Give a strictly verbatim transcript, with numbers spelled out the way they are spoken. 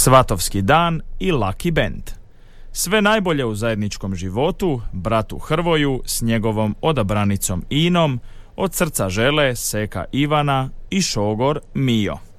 Svatovski dan i Lucky Band. Sve najbolje u zajedničkom životu, bratu Hrvoju s njegovom odabranicom Inom, od srca žele Seka Ivana i šogor Mijo.